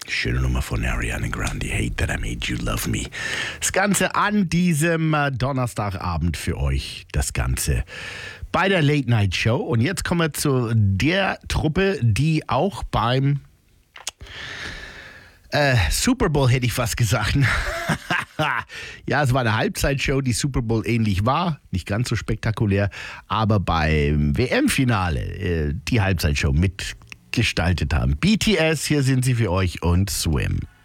Schöne Nummer von Ariana Grande. Hate that I made you love me. Das Ganze an diesem Donnerstagabend für euch. Das Ganze bei der Late Night Show. Und jetzt kommen wir zu der Truppe, die auch beim Super Bowl, hätte ich fast gesagt. Ja, es war eine Halbzeitshow, die Super Bowl ähnlich war. Nicht ganz so spektakulär. Aber beim WM-Finale die Halbzeitshow mitgestaltet haben. BTS, hier sind sie für euch und Swim.